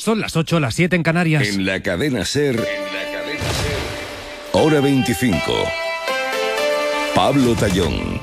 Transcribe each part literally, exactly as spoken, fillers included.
Son las ocho, las siete en Canarias. En la cadena SER, en la cadena SER, hora veinticinco. Pablo Tallón.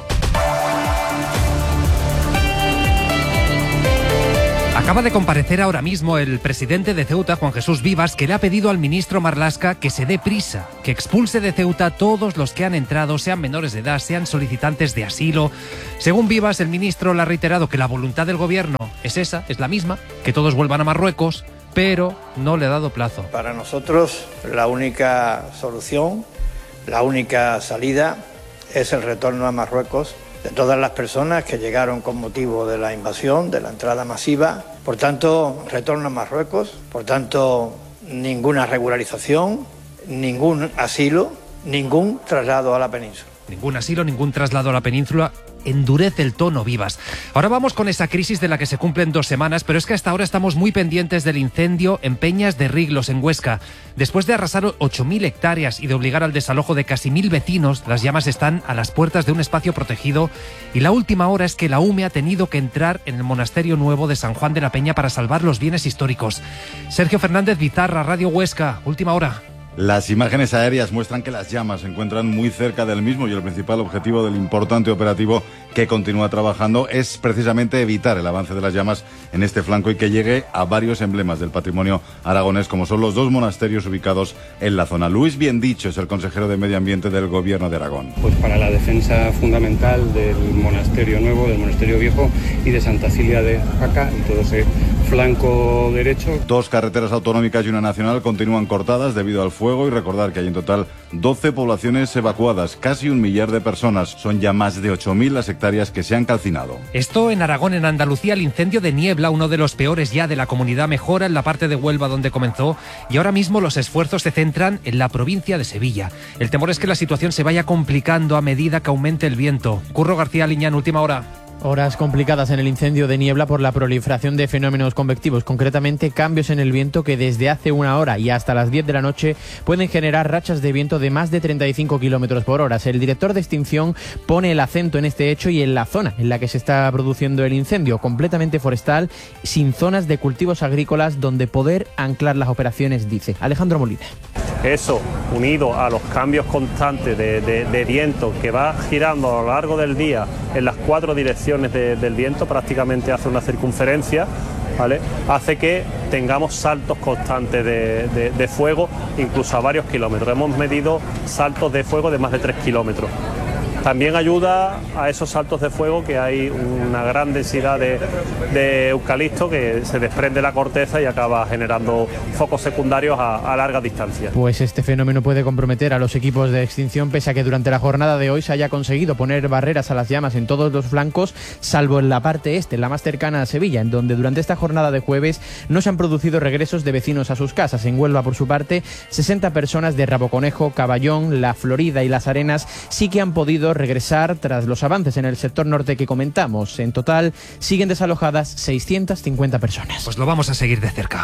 Acaba de comparecer ahora mismo el presidente de Ceuta, Juan Jesús Vivas, que le ha pedido al ministro Marlaska que se dé prisa, que expulse de Ceuta a todos los que han entrado, sean menores de edad, sean solicitantes de asilo. Según Vivas, el ministro le ha reiterado que la voluntad del gobierno es esa, es la misma, que todos vuelvan a Marruecos, pero no le ha dado plazo. Para nosotros, la única solución, la única salida es el retorno a Marruecos de todas las personas que llegaron con motivo de la invasión, de la entrada masiva. Por tanto, retorno a Marruecos, por tanto, ninguna regularización, ningún asilo, ningún traslado a la península. Ningún asilo, ningún traslado a la península. Endurece el tono Vivas. Ahora vamos con esa crisis de la que se cumplen dos semanas, pero es que hasta ahora estamos muy pendientes del incendio en Peñas de Riglos, en Huesca. Después de arrasar ocho mil hectáreas y de obligar al desalojo de casi mil vecinos, las llamas están a las puertas de un espacio protegido y la última hora es que la U M E ha tenido que entrar en el monasterio nuevo de San Juan de la Peña para salvar los bienes históricos. Sergio Fernández Bizarra, Radio Huesca, última hora. Las imágenes aéreas muestran que las llamas se encuentran muy cerca del mismo y el principal objetivo del importante operativo que continúa trabajando es precisamente evitar el avance de las llamas en este flanco y que llegue a varios emblemas del patrimonio aragonés, como son los dos monasterios ubicados en la zona. Luis Biendicho es el consejero de Medio Ambiente del Gobierno de Aragón. Pues para la defensa fundamental del monasterio nuevo, del monasterio viejo y de Santa Cilia de Jaca y todo ese flanco derecho. Dos carreteras autonómicas y una nacional continúan cortadas debido al fuego y recordar que hay en total doce poblaciones evacuadas, casi un millar de personas. Son ya más de ocho mil las hectáreas que se han calcinado. Esto en Aragón. En Andalucía, el incendio de Niebla, uno de los peores ya de la comunidad, mejora en la parte de Huelva donde comenzó y ahora mismo los esfuerzos se centran en la provincia de Sevilla. El temor es que la situación se vaya complicando a medida que aumente el viento. Curro García Liñán, última hora. Horas complicadas en el incendio de Niebla por la proliferación de fenómenos convectivos, concretamente cambios en el viento que desde hace una hora y hasta las diez de la noche pueden generar rachas de viento de más de treinta y cinco kilómetros por hora. El director de extinción pone el acento en este hecho y en la zona en la que se está produciendo el incendio, completamente forestal, sin zonas de cultivos agrícolas donde poder anclar las operaciones, dice Alejandro Molina. Eso, unido a los cambios constantes de, de, de viento que va girando a lo largo del día en las cuatro direcciones de, del viento, prácticamente hace una circunferencia, ¿vale? Hace que tengamos saltos constantes de, de, de fuego, incluso a varios kilómetros. Hemos medido saltos de fuego de más de tres kilómetros. También ayuda a esos saltos de fuego que hay una gran densidad de, de eucalipto que se desprende la corteza y acaba generando focos secundarios a, a larga distancia. Pues este fenómeno puede comprometer a los equipos de extinción, pese a que durante la jornada de hoy se haya conseguido poner barreras a las llamas en todos los flancos, salvo en la parte este, la más cercana a Sevilla, en donde durante esta jornada de jueves no se han producido regresos de vecinos a sus casas. En Huelva, por su parte, sesenta personas de Raboconejo, Caballón, La Florida y Las Arenas sí que han podido regresar tras los avances en el sector norte que comentamos. En total siguen desalojadas seiscientas cincuenta personas. Pues lo vamos a seguir de cerca.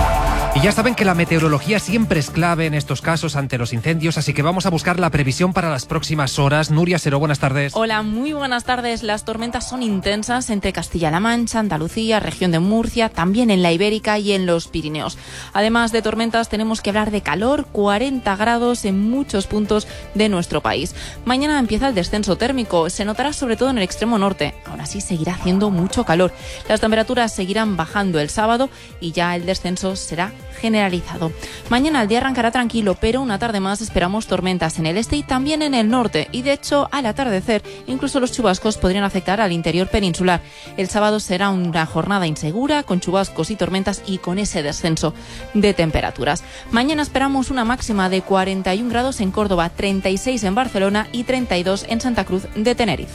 Y ya saben que la meteorología siempre es clave en estos casos ante los incendios, así que vamos a buscar la previsión para las próximas horas. Nuria Seró, buenas tardes. Hola, muy buenas tardes. Las tormentas son intensas entre Castilla-La Mancha, Andalucía, región de Murcia, también en la Ibérica y en los Pirineos. Además de tormentas, tenemos que hablar de calor, cuarenta grados en muchos puntos de nuestro país. Mañana empieza el descenso térmico, se notará sobre todo en el extremo norte. Aún así seguirá haciendo mucho calor. Las temperaturas seguirán bajando el sábado y ya el descenso será generalizado. Mañana el día arrancará tranquilo, pero una tarde más esperamos tormentas en el este y también en el norte, y de hecho al atardecer incluso los chubascos podrían afectar al interior peninsular. El sábado será una jornada insegura con chubascos y tormentas y con ese descenso de temperaturas. Mañana esperamos una máxima de cuarenta y un grados en Córdoba, treinta y seis en Barcelona y treinta y dos en Santa Cruz de Tenerife.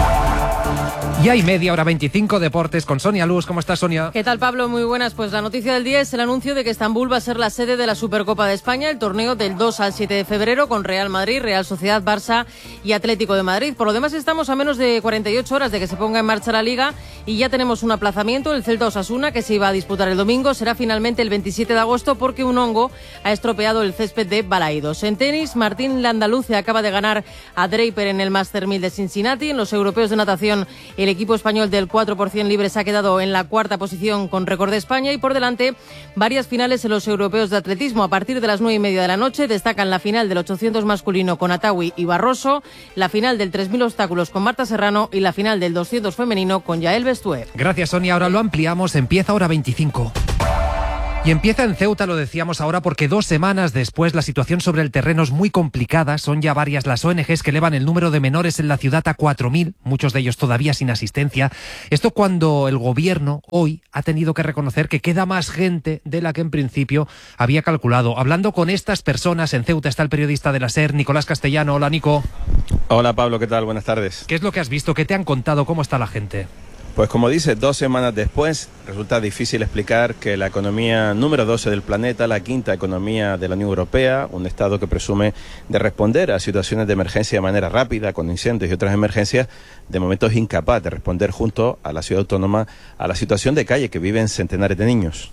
Y hay media hora veinticinco deportes con Sonia Luz. ¿Cómo estás, Sonia? ¿Qué tal, Pablo? Muy buenas. Pues la noticia del día es el anuncio de que están Estambul va a ser la sede de la Supercopa de España, el torneo del dos al siete de febrero con Real Madrid, Real Sociedad, Barça y Atlético de Madrid. Por lo demás, estamos a menos de cuarenta y ocho horas de que se ponga en marcha la Liga y ya tenemos un aplazamiento. El Celta Osasuna, que se iba a disputar el domingo, será finalmente el veintisiete de agosto porque un hongo ha estropeado el césped de Balaidos. En tenis, Martín Landaluce acaba de ganar a Draper en el Master mil de Cincinnati. En los europeos de natación, el equipo español del cuatro por ciento libre se ha quedado en la cuarta posición con récord de España y por delante varias finales en los europeos de atletismo. A partir de las nueve y media de la noche destacan la final del ochocientos masculino con Atawi y Barroso, la final del tres mil obstáculos con Marta Serrano y la final del doscientos femenino con Yael Bestué. Gracias, Sonia. Ahora lo ampliamos. Empieza Hora veinticinco. Y empieza en Ceuta, lo decíamos ahora, porque dos semanas después la situación sobre el terreno es muy complicada. Son ya varias las O N Ges que elevan el número de menores en la ciudad a cuatro mil, muchos de ellos todavía sin asistencia. Esto cuando el gobierno hoy ha tenido que reconocer que queda más gente de la que en principio había calculado. Hablando con estas personas en Ceuta está el periodista de la SER, Nicolás Castellano. Hola, Nico. Hola, Pablo, ¿qué tal? Buenas tardes. ¿Qué es lo que has visto? ¿Qué te han contado? ¿Cómo está la gente? Pues como dice, dos semanas después resulta difícil explicar que la economía número doce del planeta, la quinta economía de la Unión Europea, un Estado que presume de responder a situaciones de emergencia de manera rápida, con incendios y otras emergencias, de momento es incapaz de responder junto a la ciudad autónoma a la situación de calle que viven centenares de niños.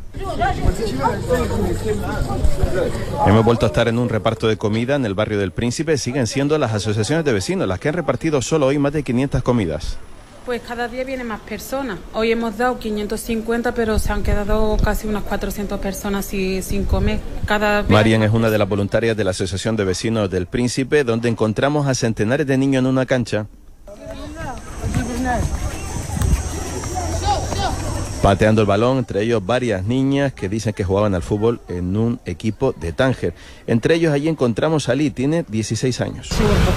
Hemos vuelto a estar en un reparto de comida en el barrio del Príncipe. Siguen siendo las asociaciones de vecinos las que han repartido solo hoy más de quinientas comidas. Pues cada día vienen más personas. Hoy hemos dado quinientos cincuenta, pero se han quedado casi unas cuatrocientas personas sin, sin comer. Cada vez... Marian es una de las voluntarias de la Asociación de Vecinos del Príncipe, donde encontramos a centenares de niños en una cancha, pateando el balón, entre ellos varias niñas que dicen que jugaban al fútbol en un equipo de Tánger. Entre ellos allí encontramos a Ali, tiene dieciséis años.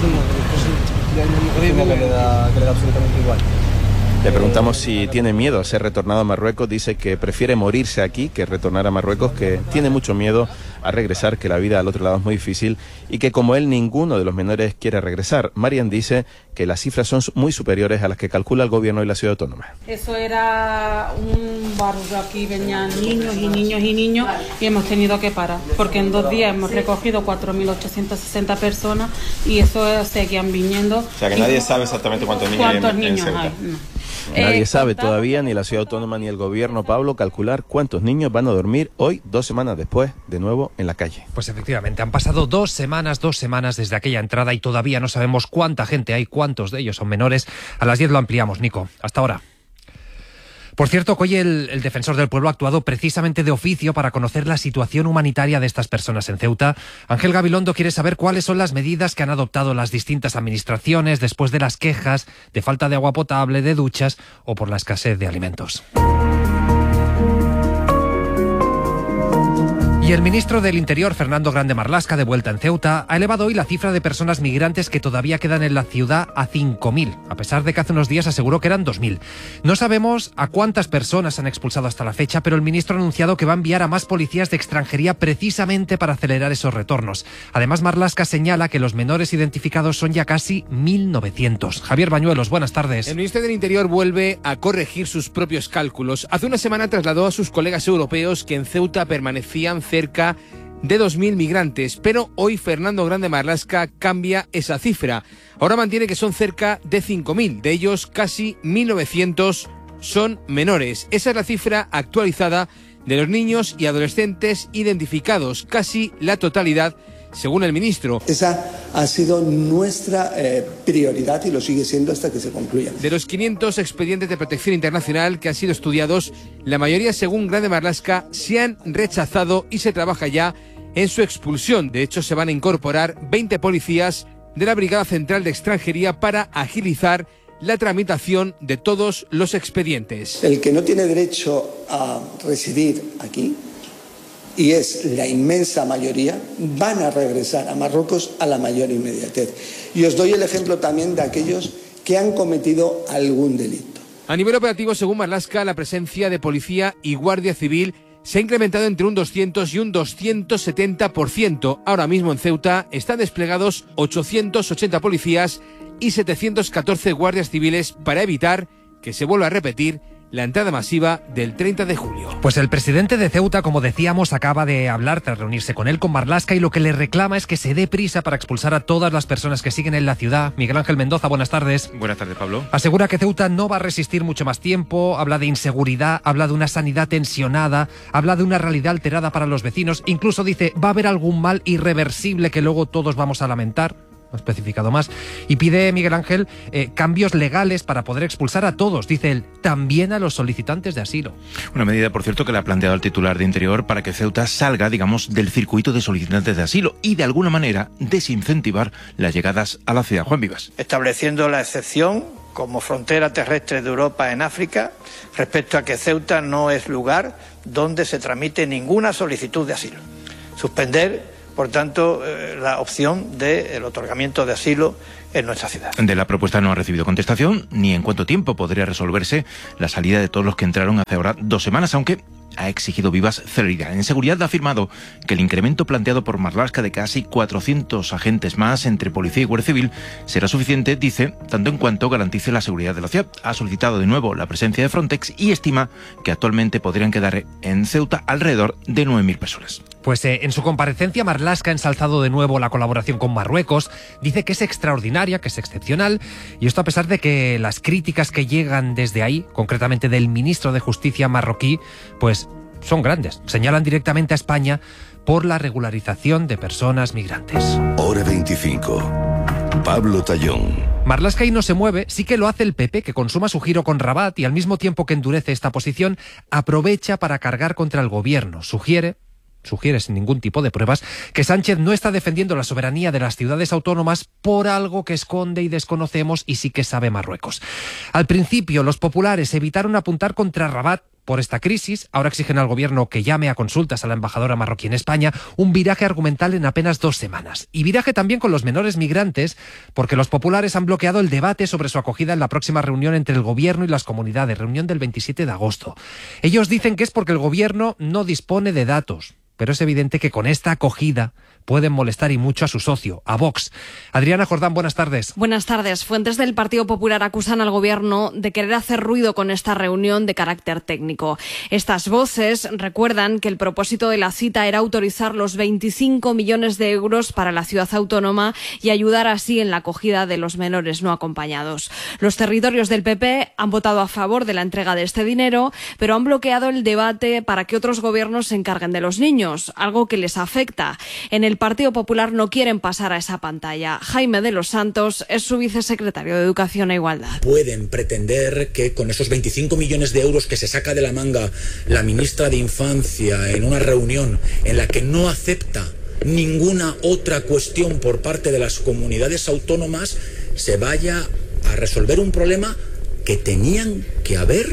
Que le da, que le da absolutamente igual. Le preguntamos si tiene miedo a ser retornado a Marruecos. Dice que prefiere morirse aquí que retornar a Marruecos, que tiene mucho miedo a regresar, que la vida al otro lado es muy difícil y que como él ninguno de los menores quiere regresar. Marian dice que las cifras son muy superiores a las que calcula el gobierno y la ciudad autónoma. Eso era un barrio, aquí venían niños y niños y niños y hemos tenido que parar porque en dos días hemos recogido cuatro mil ochocientas sesenta personas y eso seguían viniendo. O sea que nadie sabe exactamente cuántos niños ¿Cuántos hay en, niños en Ceuta. hay? No. Nadie Eh, sabe contamos- todavía, ni la ciudad autónoma ni el gobierno, Pablo, calcular cuántos niños van a dormir hoy, dos semanas después, de nuevo en la calle. Pues efectivamente, han pasado dos semanas, dos semanas desde aquella entrada y todavía no sabemos cuánta gente hay, cuántos de ellos son menores. A las diez lo ampliamos, Nico. Hasta ahora. Por cierto, que hoy el, el defensor del pueblo ha actuado precisamente de oficio para conocer la situación humanitaria de estas personas en Ceuta. Ángel Gabilondo quiere saber cuáles son las medidas que han adoptado las distintas administraciones después de las quejas de falta de agua potable, de duchas o por la escasez de alimentos. Y el ministro del Interior, Fernando Grande Marlaska, de vuelta en Ceuta, ha elevado hoy la cifra de personas migrantes que todavía quedan en la ciudad a cinco mil, a pesar de que hace unos días aseguró que eran dos mil. No sabemos a cuántas personas han expulsado hasta la fecha, pero el ministro ha anunciado que va a enviar a más policías de extranjería precisamente para acelerar esos retornos. Además, Marlaska señala que los menores identificados son ya casi mil novecientos. Javier Bañuelos, buenas tardes. El ministro del Interior vuelve a corregir sus propios cálculos. Hace una semana trasladó a sus colegas europeos que en Ceuta permanecían cerca de dos mil migrantes, pero hoy Fernando Grande Marlaska cambia esa cifra. Ahora mantiene que son cerca de cinco mil, de ellos casi mil novecientos son menores. Esa es la cifra actualizada de los niños y adolescentes identificados, casi la totalidad, según el ministro. Esa ha sido nuestra eh, prioridad y lo sigue siendo hasta que se concluya. De los quinientos expedientes de protección internacional que han sido estudiados, la mayoría, según Grande Marlaska, se han rechazado y se trabaja ya en su expulsión. De hecho, se van a incorporar veinte policías de la Brigada Central de Extranjería para agilizar la tramitación de todos los expedientes. El que no tiene derecho a residir aquí, y es la inmensa mayoría, van a regresar a Marruecos a la mayor inmediatez. Y os doy el ejemplo también de aquellos que han cometido algún delito. A nivel operativo, según Marlaska, la presencia de policía y guardia civil se ha incrementado entre un doscientos y un doscientos setenta por ciento. Ahora mismo en Ceuta están desplegados ochocientos ochenta policías y setecientos catorce guardias civiles para evitar que se vuelva a repetir la entrada masiva del treinta de julio. Pues el presidente de Ceuta, como decíamos, acaba de hablar tras reunirse con él, con Marlaska, y lo que le reclama es que se dé prisa para expulsar a todas las personas que siguen en la ciudad. Miguel Ángel Mendoza, buenas tardes. Buenas tardes, Pablo. Asegura que Ceuta no va a resistir mucho más tiempo, habla de inseguridad, habla de una sanidad tensionada, habla de una realidad alterada para los vecinos, incluso dice, va a haber algún mal irreversible que luego todos vamos a lamentar. No ha especificado más. Y pide, Miguel Ángel, eh, cambios legales para poder expulsar a todos, dice él, también a los solicitantes de asilo. Una medida, por cierto, que le ha planteado el titular de Interior para que Ceuta salga, digamos, del circuito de solicitantes de asilo y, de alguna manera, desincentivar las llegadas a la ciudad. Juan Vivas. Estableciendo la excepción como frontera terrestre de Europa en África respecto a que Ceuta no es lugar donde se tramite ninguna solicitud de asilo. Suspender, por tanto, eh, la opción del otorgamiento de asilo en nuestra ciudad. De la propuesta no ha recibido contestación, ni en cuánto tiempo podría resolverse la salida de todos los que entraron hace ahora dos semanas, aunque ha exigido Vivas celeridad. En seguridad ha afirmado que el incremento planteado por Marlaska de casi cuatrocientos agentes más entre policía y guardia civil será suficiente, dice, tanto en cuanto garantice la seguridad de la ciudad. Ha solicitado de nuevo la presencia de Frontex y estima que actualmente podrían quedar en Ceuta alrededor de nueve mil personas. Pues eh, en su comparecencia, Marlaska ha ensalzado de nuevo la colaboración con Marruecos, dice que es extraordinaria, que es excepcional, y esto a pesar de que las críticas que llegan desde ahí, concretamente del ministro de Justicia marroquí, pues son grandes. Señalan directamente a España por la regularización de personas migrantes. Hora veinticinco. Pablo Tallón. Marlaska ahí no se mueve, sí que lo hace el P P, que consuma su giro con Rabat y al mismo tiempo que endurece esta posición, aprovecha para cargar contra el gobierno. Sugiere... Sugiere sin ningún tipo de pruebas que Sánchez no está defendiendo la soberanía de las ciudades autónomas por algo que esconde y desconocemos y sí que sabe Marruecos. Al principio, los populares evitaron apuntar contra Rabat por esta crisis. Ahora exigen al gobierno que llame a consultas a la embajadora marroquí en España. Un viraje argumental en apenas dos semanas. Y viraje también con los menores migrantes, porque los populares han bloqueado el debate sobre su acogida en la próxima reunión entre el gobierno y las comunidades, reunión del veintisiete de agosto. Ellos dicen que es porque el gobierno no dispone de datos. Pero es evidente que con esta acogida pueden molestar y mucho a su socio, a Vox. Adriana Jordán, buenas tardes. Buenas tardes. Fuentes del Partido Popular acusan al Gobierno de querer hacer ruido con esta reunión de carácter técnico. Estas voces recuerdan que el propósito de la cita era autorizar los veinticinco millones de euros para la ciudad autónoma y ayudar así en la acogida de los menores no acompañados. Los territorios del P P han votado a favor de la entrega de este dinero, pero han bloqueado el debate para que otros gobiernos se encarguen de los niños, algo que les afecta. En el Partido Popular no quieren pasar a esa pantalla. Jaime de los Santos es su vicesecretario de Educación e Igualdad. Pueden pretender que con esos veinticinco millones de euros que se saca de la manga la ministra de Infancia en una reunión en la que no acepta ninguna otra cuestión por parte de las comunidades autónomas, se vaya a resolver un problema que tenían que haber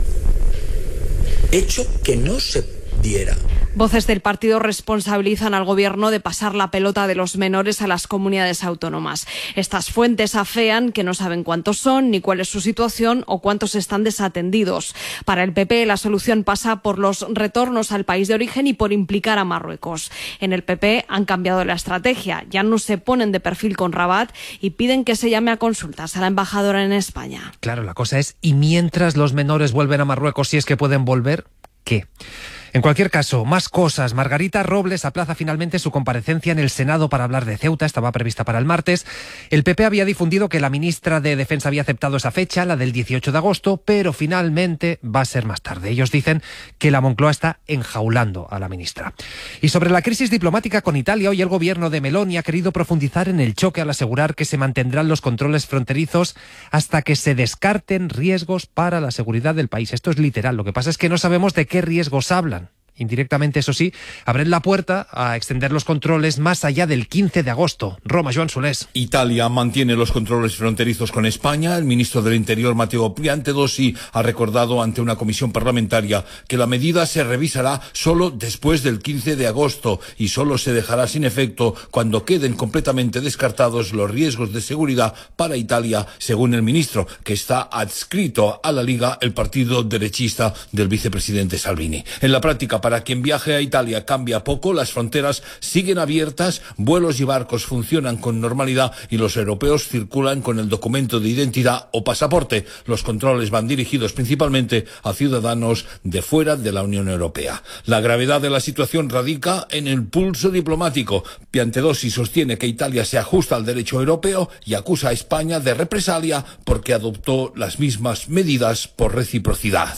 hecho que no se diera. Voces del partido responsabilizan al Gobierno de pasar la pelota de los menores a las comunidades autónomas. Estas fuentes afean que no saben cuántos son, ni cuál es su situación o cuántos están desatendidos. Para el P P la solución pasa por los retornos al país de origen y por implicar a Marruecos. En el P P han cambiado la estrategia, ya no se ponen de perfil con Rabat y piden que se llame a consultas a la embajadora en España. Claro, la cosa es, ¿y mientras los menores vuelven a Marruecos, si es que pueden volver, qué? En cualquier caso, más cosas. Margarita Robles aplaza finalmente su comparecencia en el Senado para hablar de Ceuta. Estaba prevista para el martes. El P P había difundido que la ministra de Defensa había aceptado esa fecha, la del dieciocho de agosto, pero finalmente va a ser más tarde. Ellos dicen que la Moncloa está enjaulando a la ministra. Y sobre la crisis diplomática con Italia, hoy el gobierno de Meloni ha querido profundizar en el choque al asegurar que se mantendrán los controles fronterizos hasta que se descarten riesgos para la seguridad del país. Esto es literal. Lo que pasa es que no sabemos de qué riesgos hablan. Indirectamente, eso sí, abren la puerta a extender los controles más allá del quince de agosto. Roma, Joan Solés. Italia mantiene los controles fronterizos con España. El ministro del Interior, Matteo Piantedosi, ha recordado ante una comisión parlamentaria que la medida se revisará solo después del quince de agosto y solo se dejará sin efecto cuando queden completamente descartados los riesgos de seguridad para Italia, según el ministro, que está adscrito a la Liga, el partido derechista del vicepresidente Salvini. En la práctica, Para quien viaje a Italia cambia poco, las fronteras siguen abiertas, vuelos y barcos funcionan con normalidad y los europeos circulan con el documento de identidad o pasaporte. Los controles van dirigidos principalmente a ciudadanos de fuera de la Unión Europea. La gravedad de la situación radica en el pulso diplomático. Piantedosi sostiene que Italia se ajusta al derecho europeo y acusa a España de represalia porque adoptó las mismas medidas por reciprocidad.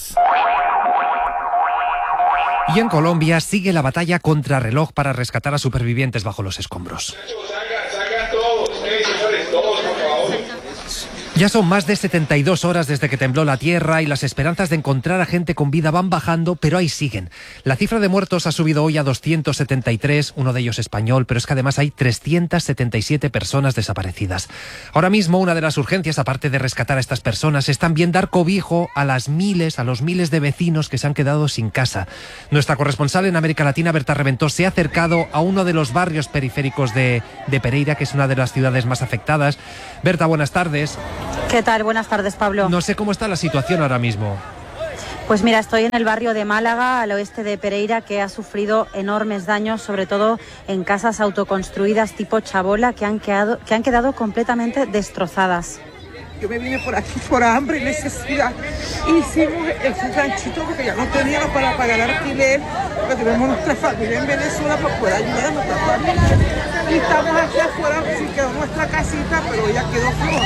Y en Colombia sigue la batalla contrarreloj para rescatar a supervivientes bajo los escombros. Ya son más de setenta y dos horas desde que tembló la tierra y las esperanzas de encontrar a gente con vida van bajando, pero ahí siguen. La cifra de muertos ha subido hoy a doscientos setenta y tres, uno de ellos español, pero es que además hay trescientas setenta y siete personas desaparecidas. Ahora mismo una de las urgencias, aparte de rescatar a estas personas, es también dar cobijo a las miles, a los miles de vecinos que se han quedado sin casa. Nuestra corresponsal en América Latina, Berta Reventós, se ha acercado a uno de los barrios periféricos de, de Pereira, que es una de las ciudades más afectadas. Berta, buenas tardes. ¿Qué tal? Buenas tardes, Pablo. No sé cómo está la situación ahora mismo. Pues mira, estoy en el barrio de Málaga, al oeste de Pereira, que ha sufrido enormes daños, sobre todo en casas autoconstruidas tipo chabola, que han quedado, que han quedado completamente destrozadas. Yo me vine por aquí por hambre y necesidad. Hicimos ese ranchito porque ya no teníamos para pagar alquiler, porque tenemos nuestra familia en Venezuela para poder ayudar a nuestra familia. Y estamos aquí afuera, sí quedó nuestra casita, pero ya quedó floja.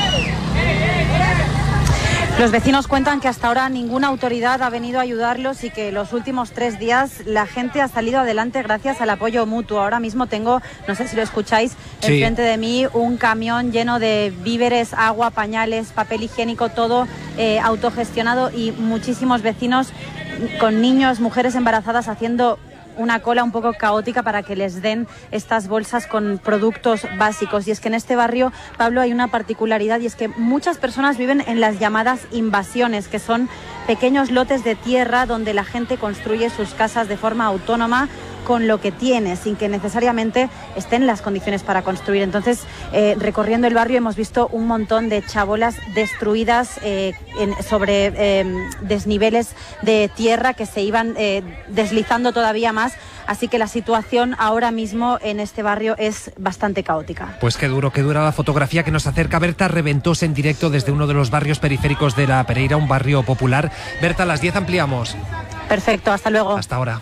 Los vecinos cuentan que hasta ahora ninguna autoridad ha venido a ayudarlos y que los últimos tres días la gente ha salido adelante gracias al apoyo mutuo. Ahora mismo tengo, no sé si lo escucháis, sí, enfrente de mí un camión lleno de víveres, agua, pañales, papel higiénico, todo eh, autogestionado y muchísimos vecinos con niños, mujeres embarazadas haciendo una cola un poco caótica para que les den estas bolsas con productos básicos. Y es que en este barrio, Pablo, hay una particularidad y es que muchas personas viven en las llamadas invasiones, que son pequeños lotes de tierra donde la gente construye sus casas de forma autónoma con lo que tiene, sin que necesariamente estén en las condiciones para construir. Entonces, eh, recorriendo el barrio hemos visto un montón de chabolas destruidas eh, en, sobre eh, desniveles de tierra que se iban eh, deslizando todavía más. Así que la situación ahora mismo en este barrio es bastante caótica. Pues qué duro, qué dura la fotografía que nos acerca Berta Reventós en directo desde uno de los barrios periféricos de la Pereira, un barrio popular. Berta, a las diez ampliamos. Perfecto, hasta luego. Hasta ahora.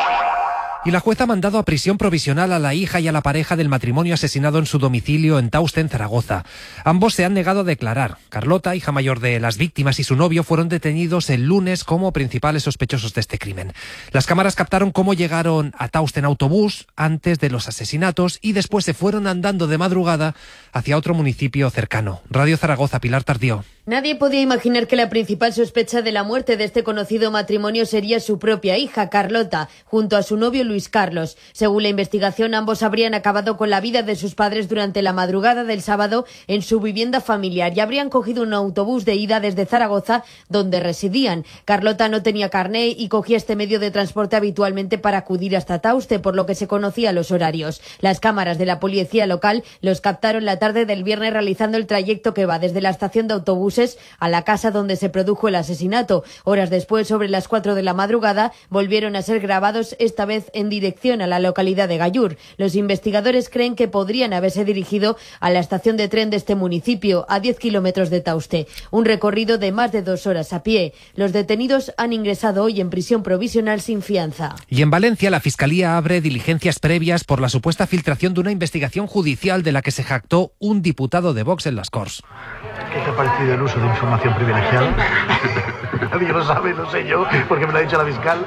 Y la jueza ha mandado a prisión provisional a la hija y a la pareja del matrimonio asesinado en su domicilio en Tauste, en Zaragoza. Ambos se han negado a declarar. Carlota, hija mayor de las víctimas, y su novio fueron detenidos el lunes como principales sospechosos de este crimen. Las cámaras captaron cómo llegaron a Tauste en autobús antes de los asesinatos y después se fueron andando de madrugada hacia otro municipio cercano. Radio Zaragoza, Pilar Tardío. Nadie podía imaginar que la principal sospecha de la muerte de este conocido matrimonio sería su propia hija, Carlota, junto a su novio Luis Carlos. Según la investigación, ambos habrían acabado con la vida de sus padres durante la madrugada del sábado en su vivienda familiar y habrían cogido un autobús de ida desde Zaragoza, donde residían. Carlota no tenía carné y cogía este medio de transporte habitualmente para acudir hasta Tauste, por lo que se conocía los horarios. Las cámaras de la policía local los captaron la tarde del viernes realizando el trayecto que va desde la estación de autobuses a la casa donde se produjo el asesinato. Horas después, sobre las cuatro de la madrugada, volvieron a ser grabados, esta vez en dirección a la localidad de Gallur. Los investigadores creen que podrían haberse dirigido a la estación de tren de este municipio, a diez kilómetros de Tauste. Un recorrido de más de dos horas a pie. Los detenidos han ingresado hoy en prisión provisional sin fianza. Y en Valencia, la Fiscalía abre diligencias previas por la supuesta filtración de una investigación judicial de la que se jactó un diputado de Vox en las Corts. ¿Qué te ha parecido el uso de información privilegiada? Nadie lo sabe, lo sé yo, porque me lo ha dicho la fiscal.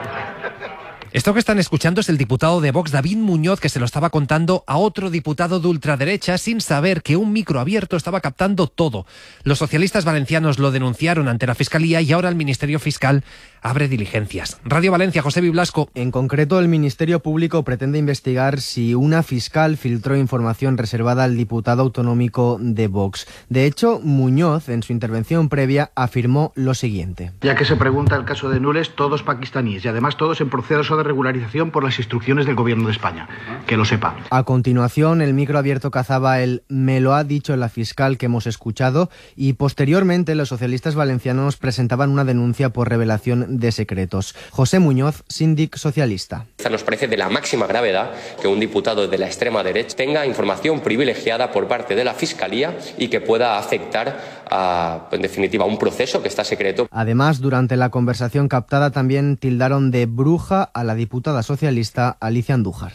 Esto que están escuchando es el diputado de Vox, David Muñoz, que se lo estaba contando a otro diputado de ultraderecha sin saber que un micro abierto estaba captando todo. Los socialistas valencianos lo denunciaron ante la Fiscalía y ahora el Ministerio Fiscal abre diligencias. Radio Valencia, José Blasco. En concreto, el Ministerio Público pretende investigar si una fiscal filtró información reservada al diputado autonómico de Vox. De hecho, Muñoz, en su intervención previa, afirmó lo siguiente. Ya que se pregunta el caso de Nules, todos pakistaníes y además todos en proceso de regularización por las instrucciones del Gobierno de España. Que lo sepa. A continuación, el micro abierto cazaba el "me lo ha dicho la fiscal" que hemos escuchado, y posteriormente los socialistas valencianos presentaban una denuncia por revelación de secretos. José Muñoz, síndic socialista. Nos parece de la máxima gravedad que un diputado de la extrema derecha tenga información privilegiada por parte de la Fiscalía y que pueda afectar a, en definitiva, un proceso que está secreto. Además, durante la conversación captada también tildaron de bruja a la diputada socialista Alicia Andújar.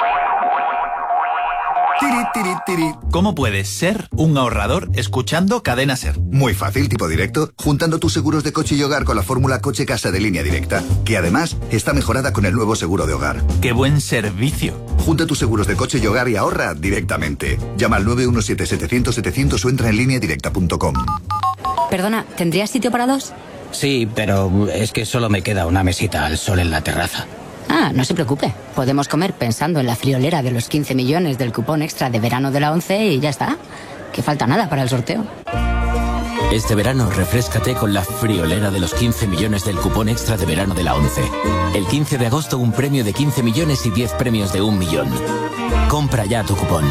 Tiri, tiri, tiri. ¿Cómo puedes ser un ahorrador escuchando Cadena Ser? Muy fácil, tipo directo, juntando tus seguros de coche y hogar con la fórmula coche-casa de Línea Directa, que además está mejorada con el nuevo seguro de hogar. ¡Qué buen servicio! Junta tus seguros de coche y hogar y ahorra directamente. Llama al nueve uno siete, setecientos, setecientos o entra en línea directa punto com. Perdona, ¿tendrías sitio para dos? Sí, pero es que solo me queda una mesita al sol en la terraza. Ah, no se preocupe. Podemos comer pensando en la friolera de los quince millones del cupón extra de verano de la ONCE y ya está. Que falta nada para el sorteo. Este verano refréscate con la friolera de los quince millones del cupón extra de verano de la ONCE. El quince de agosto un premio de quince millones y diez premios de un millón. Compra ya tu cupón.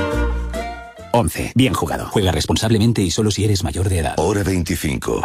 ONCE. Bien jugado. Juega responsablemente y solo si eres mayor de edad. Hora veinticinco.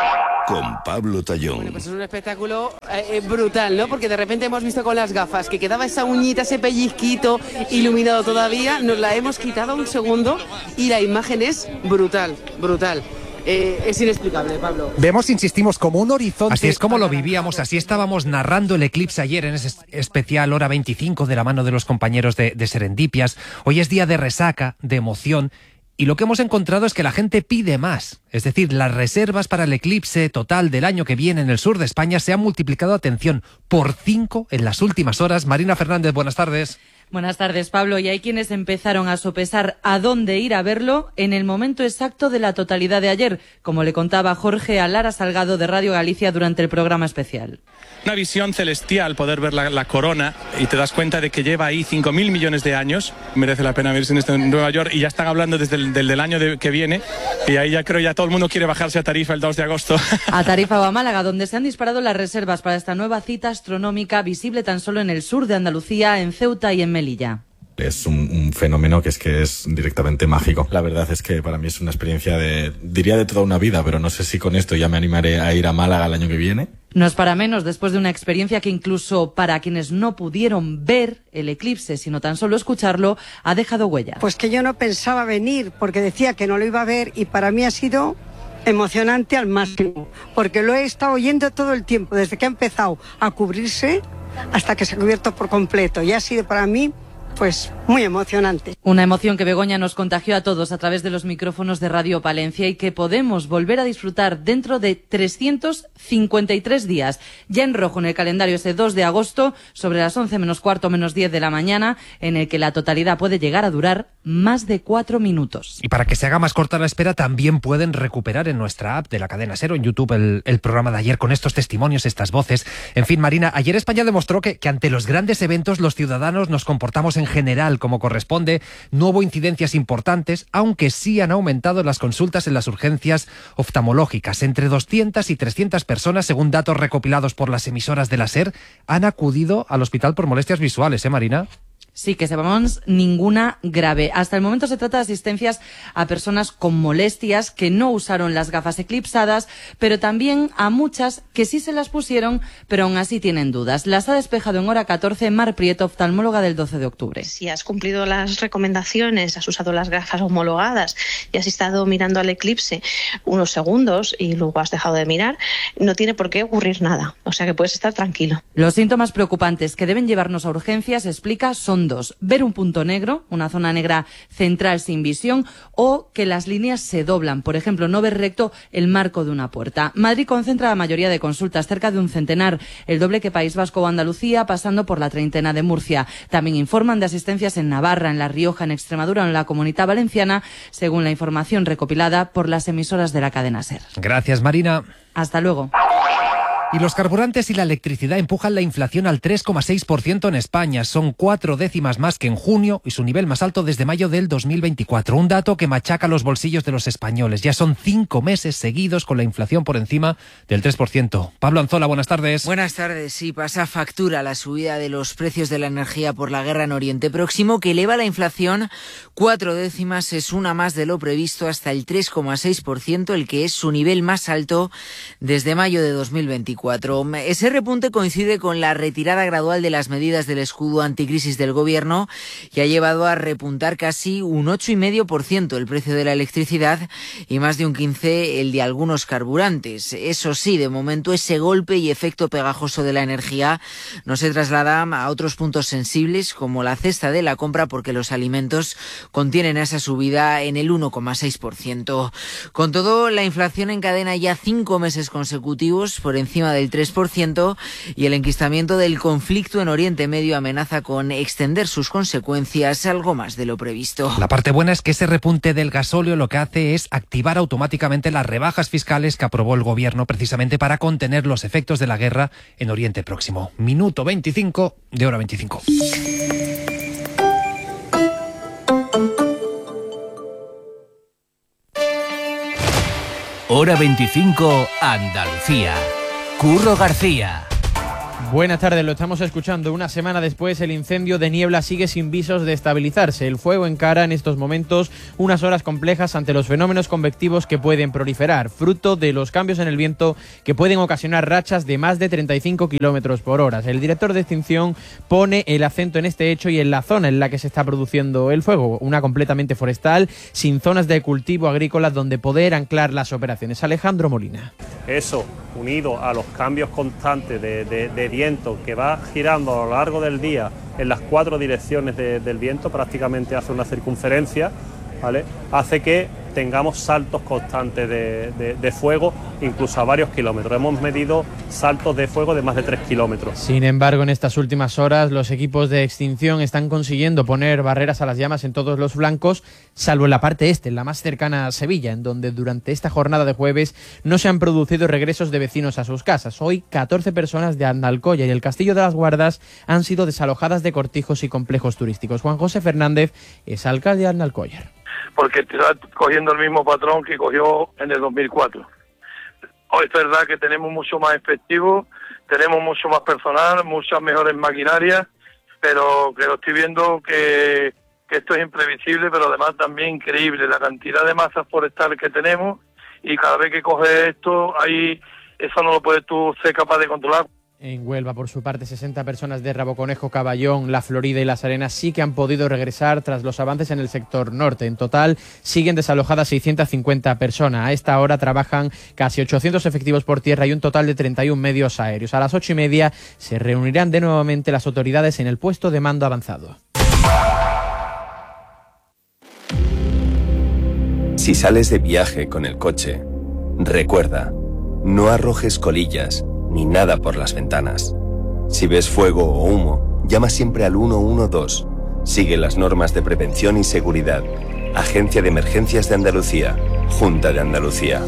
Con Pablo Tallón. Bueno, pues es un espectáculo eh, brutal, ¿no? Porque de repente hemos visto con las gafas que quedaba esa uñita, ese pellizquito iluminado todavía, nos la hemos quitado un segundo y la imagen es brutal, brutal. Eh, es inexplicable, Pablo. Vemos, insistimos, como un horizonte. Así es como lo vivíamos, así estábamos narrando el eclipse ayer en ese especial Hora veinticinco de la mano de los compañeros de, de Serendipias. Hoy es día de resaca, de emoción. Y lo que hemos encontrado es que la gente pide más. Es decir, las reservas para el eclipse total del año que viene en el sur de España se han multiplicado, atención, por cinco en las últimas horas. Marina Fernández, buenas tardes. Buenas tardes, Pablo. Y hay quienes empezaron a sopesar a dónde ir a verlo en el momento exacto de la totalidad de ayer, como le contaba Jorge a Lara Salgado de Radio Galicia durante el programa especial. Una visión celestial, poder ver la, la corona, y te das cuenta de que lleva ahí cinco mil millones de años. Merece la pena verse en, este, en Nueva York, y ya están hablando desde el del, del año de, que viene, y ahí ya creo ya todo el mundo quiere bajarse a Tarifa el dos de agosto. A Tarifa o a Málaga, donde se han disparado las reservas para esta nueva cita astronómica visible tan solo en el sur de Andalucía, en Ceuta y en Melilla. Es un, un fenómeno que es que es directamente mágico. La verdad es que para mí es una experiencia de, diría de toda una vida, pero no sé si con esto ya me animaré a ir a Málaga el año que viene. No es para menos, después de una experiencia que incluso para quienes no pudieron ver el eclipse, sino tan solo escucharlo, ha dejado huella. Pues que yo no pensaba venir, porque decía que no lo iba a ver, y para mí ha sido emocionante al máximo, porque lo he estado oyendo todo el tiempo, desde que ha empezado a cubrirse hasta que se ha cubierto por completo, y ha sido para mí pues muy emocionante. Una emoción que Begoña nos contagió a todos a través de los micrófonos de Radio Palencia y que podemos volver a disfrutar dentro de trescientos cincuenta y tres días. Ya en rojo en el calendario ese dos de agosto, sobre las once menos cuarto menos diez de la mañana, en el que la totalidad puede llegar a durar más de cuatro minutos. Y para que se haga más corta la espera, también pueden recuperar en nuestra app de la cadena SER o en YouTube el, el programa de ayer con estos testimonios, estas voces. En fin, Marina, ayer España demostró que, que ante los grandes eventos los ciudadanos nos comportamos en general como corresponde. No hubo incidencias importantes, aunque sí han aumentado las consultas en las urgencias oftalmológicas. Entre doscientas y trescientas personas, según datos recopilados por las emisoras de la SER, han acudido al hospital por molestias visuales, ¿eh, Marina? Sí, que sepamos, ninguna grave. Hasta el momento se trata de asistencias a personas con molestias que no usaron las gafas eclipsadas, pero también a muchas que sí se las pusieron, pero aún así tienen dudas. Las ha despejado en Hora catorce Mar Prieto, oftalmóloga del doce de octubre. Si has cumplido las recomendaciones, has usado las gafas homologadas y has estado mirando al eclipse unos segundos y luego has dejado de mirar, no tiene por qué ocurrir nada. O sea que puedes estar tranquilo. Los síntomas preocupantes que deben llevarnos a urgencias, explica, son dos. Ver un punto negro, una zona negra central sin visión, o que las líneas se doblan. Por ejemplo, no ver recto el marco de una puerta. Madrid concentra la mayoría de consultas, cerca de un centenar, el doble que País Vasco o Andalucía, pasando por la treintena de Murcia. También informan de asistencias en Navarra, en La Rioja, en Extremadura o en la Comunidad Valenciana, según la información recopilada por las emisoras de la cadena SER. Gracias, Marina. Hasta luego. Y los carburantes y la electricidad empujan la inflación al tres coma seis por ciento en España. Son cuatro décimas más que en junio y su nivel más alto desde mayo del dos mil veinticuatro. Un dato que machaca los bolsillos de los españoles. Ya son cinco meses seguidos con la inflación por encima del tres por ciento. Pablo Anzola, buenas tardes. Buenas tardes. Sí, pasa factura la subida de los precios de la energía por la guerra en Oriente Próximo, que eleva la inflación cuatro décimas. Es una más de lo previsto, hasta el tres coma seis por ciento, el que es su nivel más alto desde mayo de dos mil veinticuatro. Ese repunte coincide con la retirada gradual de las medidas del escudo anticrisis del gobierno, que ha llevado a repuntar casi un ocho coma cinco por ciento el precio de la electricidad y más de un quince por ciento el de algunos carburantes. Eso sí, de momento ese golpe y efecto pegajoso de la energía no se traslada a otros puntos sensibles como la cesta de la compra, porque los alimentos contienen esa subida en el uno coma seis por ciento. Con todo, la inflación encadena ya cinco meses consecutivos por encima del tres por ciento y el enquistamiento del conflicto en Oriente Medio amenaza con extender sus consecuencias algo más de lo previsto. La parte buena es que ese repunte del gasóleo lo que hace es activar automáticamente las rebajas fiscales que aprobó el gobierno precisamente para contener los efectos de la guerra en Oriente Próximo. Minuto veinticinco de Hora veinticinco. Hora veinticinco, Andalucía. Curro García. Buenas tardes, lo estamos escuchando. Una semana después, el incendio de Niebla sigue sin visos de estabilizarse. El fuego encara en estos momentos unas horas complejas ante los fenómenos convectivos que pueden proliferar, fruto de los cambios en el viento que pueden ocasionar rachas de más de treinta y cinco kilómetros por hora. El director de extinción pone el acento en este hecho y en la zona en la que se está produciendo el fuego, una completamente forestal, sin zonas de cultivo agrícola donde poder anclar las operaciones. Alejandro Molina. Eso, unido a los cambios constantes de, de, de viento que va girando a lo largo del día en las cuatro direcciones de, del viento, prácticamente hace una circunferencia, ¿vale? Hace que tengamos saltos constantes de, de, de fuego, incluso a varios kilómetros. Hemos medido saltos de fuego de más de tres kilómetros. Sin embargo, en estas últimas horas, los equipos de extinción están consiguiendo poner barreras a las llamas en todos los flancos, salvo en la parte este, en la más cercana a Sevilla, en donde durante esta jornada de jueves no se han producido regresos de vecinos a sus casas. Hoy, catorce personas de Andalcoya y el Castillo de las Guardas han sido desalojadas de cortijos y complejos turísticos. Juan José Fernández es alcalde de Andalcoya. Porque está cogiendo el mismo patrón que cogió en el dos mil cuatro. Hoy es verdad que tenemos mucho más efectivo, tenemos mucho más personal, muchas mejores maquinarias, pero que lo estoy viendo que, que esto es imprevisible, pero además también increíble la cantidad de masas forestales que tenemos, y cada vez que coges esto, ahí eso no lo puedes tú ser capaz de controlar. En Huelva, por su parte, sesenta personas de Raboconejo, Caballón, La Florida y Las Arenas sí que han podido regresar tras los avances en el sector norte. En total, siguen desalojadas seiscientas cincuenta personas. A esta hora trabajan casi ochocientos efectivos por tierra y un total de treinta y uno medios aéreos. A las ocho y media se reunirán de nuevamente las autoridades en el puesto de mando avanzado. Si sales de viaje con el coche, recuerda, no arrojes colillas ni nada por las ventanas. Si ves fuego o humo, llama siempre al uno uno dos. Sigue las normas de prevención y seguridad. Agencia de Emergencias de Andalucía. Junta de Andalucía.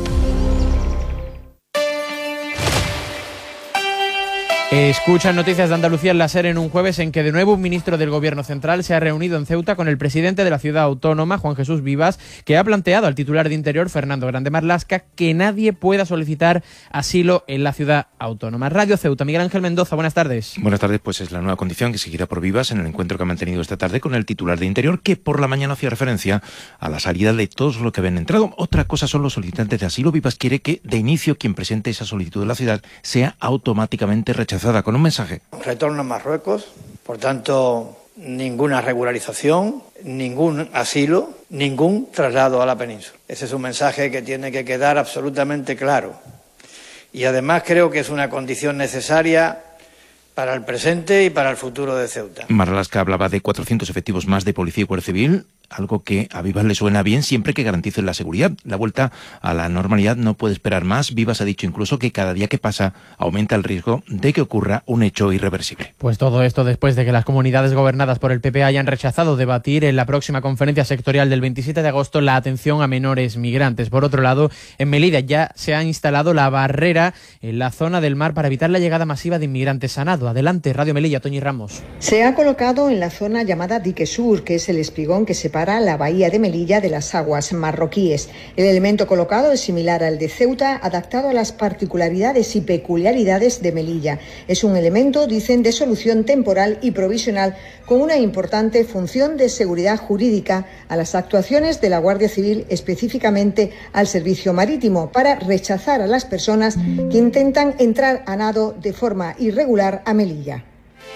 Escuchan Noticias de Andalucía en la SER en un jueves en que de nuevo un ministro del Gobierno Central se ha reunido en Ceuta con el presidente de la ciudad autónoma, Juan Jesús Vivas, que ha planteado al titular de Interior, Fernando Grande Marlasca, que nadie pueda solicitar asilo en la ciudad autónoma. Radio Ceuta, Miguel Ángel Mendoza, buenas tardes. Buenas tardes, pues es la nueva condición que seguirá por Vivas en el encuentro que ha mantenido esta tarde con el titular de Interior, que por la mañana hacía referencia a la salida de todos los que habían entrado. Otra cosa son los solicitantes de asilo. Vivas quiere que, de inicio, quien presente esa solicitud de la ciudad sea automáticamente rechazada, con un mensaje. Retorno a Marruecos, por tanto, ninguna regularización, ningún asilo, ningún traslado a la península. Ese es un mensaje que tiene que quedar absolutamente claro. Y además creo que es una condición necesaria para el presente y para el futuro de Ceuta. Marlasca hablaba de cuatrocientos efectivos más de Policía y Guardia Civil. algo que a Vivas le suena bien siempre que garanticen la seguridad. La vuelta a la normalidad no puede esperar más. Vivas ha dicho incluso que cada día que pasa aumenta el riesgo de que ocurra un hecho irreversible. Pues todo esto después de que las comunidades gobernadas por el P P hayan rechazado debatir en la próxima conferencia sectorial del veintisiete de agosto la atención a menores migrantes. Por otro lado, en Melilla ya se ha instalado la barrera en la zona del mar para evitar la llegada masiva de inmigrantes a nado. Adelante, Radio Melilla, Toñi Ramos. Se ha colocado en la zona llamada Dique Sur, que es el espigón que separa la bahía de Melilla de las aguas marroquíes. El elemento colocado es similar al de Ceuta, adaptado a las particularidades y peculiaridades de Melilla. Es un elemento, dicen, de solución temporal y provisional con una importante función de seguridad jurídica a las actuaciones de la Guardia Civil, específicamente al servicio marítimo, para rechazar a las personas que intentan entrar a nado de forma irregular a Melilla.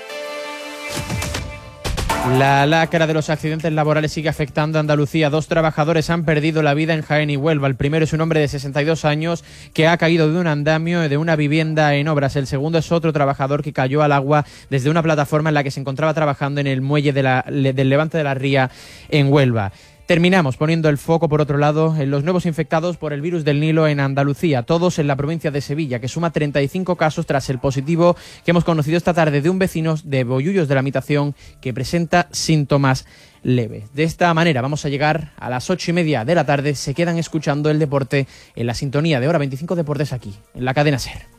La lacra de los accidentes laborales sigue afectando a Andalucía. Dos trabajadores han perdido la vida en Jaén y Huelva. El primero es un hombre de sesenta y dos años que ha caído de un andamio de una vivienda en obras. El segundo es otro trabajador que cayó al agua desde una plataforma en la que se encontraba trabajando en el muelle de la, del Levante de la Ría en Huelva. Terminamos poniendo el foco, por otro lado, en los nuevos infectados por el virus del Nilo en Andalucía, todos en la provincia de Sevilla, que suma treinta y cinco casos tras el positivo que hemos conocido esta tarde de un vecino de Bollullos de la Mitación que presenta síntomas leves. De esta manera vamos a llegar a las ocho y media de la tarde. Se quedan escuchando el deporte en la sintonía de Hora veinticinco Deportes aquí, en la cadena SER.